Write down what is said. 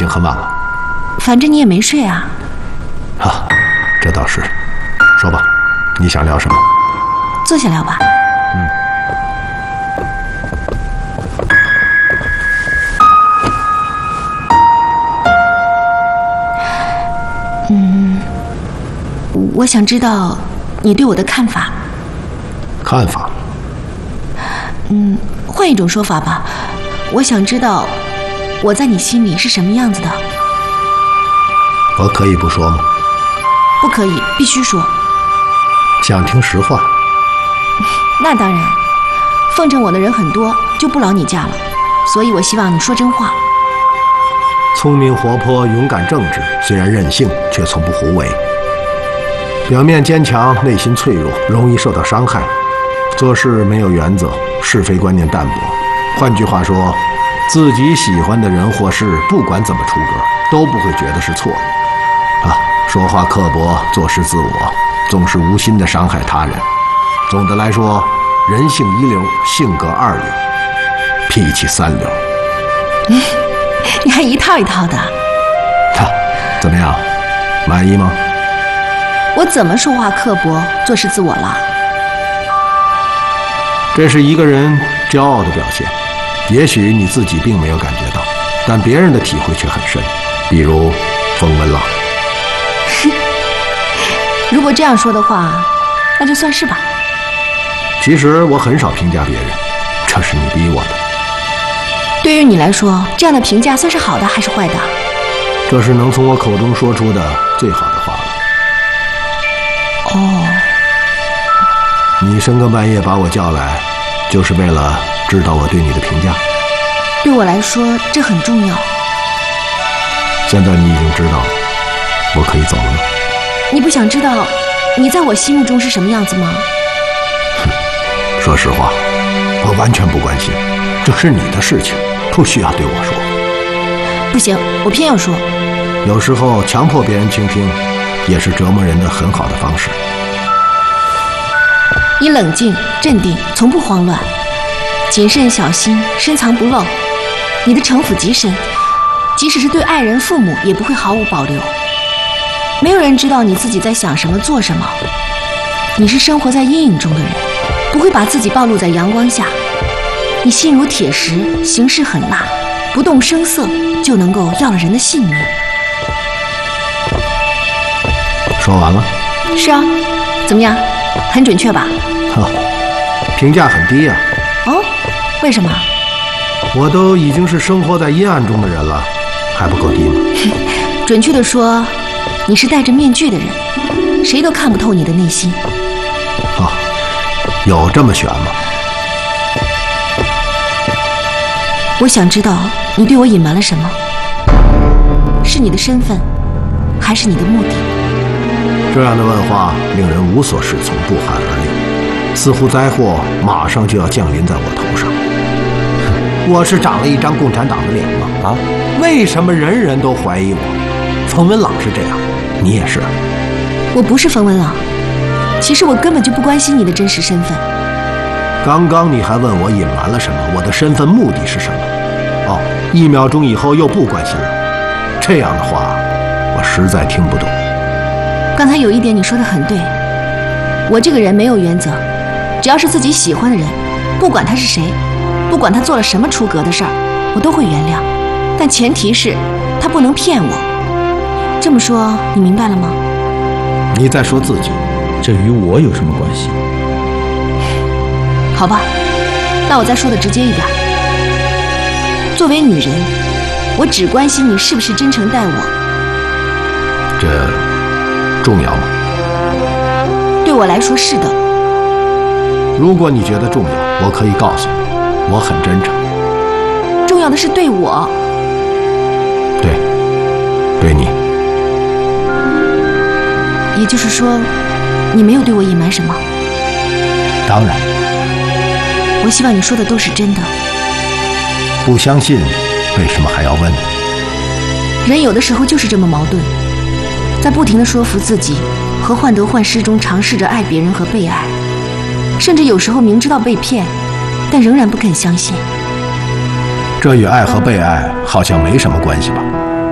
经很晚了。 反正你也没睡啊。 啊，这倒是。说吧，你想聊什么？ 坐下聊吧。我想知道你对我的看法。 看法？ 换一种说法吧，我想知道我在你心里是什么样子的。 我可以不说吗？ 不可以，必须说。 想听实话？ 那当然，奉承我的人很多，就不劳你驾了。所以我希望你说真话。 聪明活泼、勇敢正直，虽然任性，却从不胡为。表面坚强，内心脆弱，容易受到伤害。做事没有原则，是非观念淡薄。换句话说，自己喜欢的人或事，不管怎么出格，都不会觉得是错的。说话刻薄，做事自我，总是无心的伤害他人。总的来说，人性一流，性格二流，脾气三流。 你还一套一套的。 怎么样，满意吗？ 我怎么说话刻薄，做事自我了？ 这是一个人骄傲的表现，也许你自己并没有感觉到，但别人的体会却很深。比如冯文朗。 如果这样说的话，那就算是吧。 其实我很少评价别人，这是你逼我的。 对于你来说，这样的评价算是好的还是坏的？ 这是能从我口中说出的最好的话了。你深更半夜把我叫来，就是为了知道我对你的评价？ 对我来说，这很重要。 现在你已经知道了，我可以走了吗？ 你不想知道你在我心目中是什么样子吗？ 说实话，我完全不关心，这是你的事情，不需要对我说。 不行，我偏要说。 有时候强迫别人倾听，也是折磨人的很好的方式。 你冷静镇定，从不慌乱，谨慎小心，深藏不露。你的城府极深，即使是对爱人父母也不会毫无保留。没有人知道你自己在想什么做什么。你是生活在阴影中的人，不会把自己暴露在阳光下。你心如铁石，行事狠辣，不动声色就能够要了人的性命。 说完了？ 是啊，怎么样，很准确吧？ 评价很低啊。 为什么？ 我都已经是生活在阴暗中的人了，还不够低吗？ 准确地说，你是戴着面具的人，谁都看不透你的内心。 有这么悬吗？ 我想知道你对我隐瞒了什么，是你的身份，还是你的目的？ 这样的问话令人无所适从，不寒而栗，似乎灾祸马上就要降临在我头上。我是长了一张共产党的脸吗？为什么人人都怀疑我？冯文朗是这样，你也是。 我不是冯文朗，其实我根本就不关心你的真实身份。 刚刚你还问我隐瞒了什么，我的身份目的是什么？1秒钟以后又不关心了，这样的话我实在听不懂。 刚才有一点你说的很对，我这个人没有原则，只要是自己喜欢的人，不管他是谁，不管他做了什么出格的事儿，我都会原谅，但前提是他不能骗我。这么说你明白了吗？ 你在说自己， 这与我有什么关系？ 好吧，那我再说的直接一点。作为女人，我只关心你是不是真诚待我。 这重要吗？ 对我来说是的。 如果你觉得重要，我可以告诉你，我很真诚。 重要的是对我。 对你。 也就是说，你没有对我隐瞒什么？ 当然。 我希望你说的都是真的。 不相信，为什么还要问？ 人有的时候就是这么矛盾，在不停地说服自己和患得患失中尝试着爱别人和被爱，甚至有时候明知道被骗，但仍然不肯相信。 这与爱和被爱好像没什么关系吧？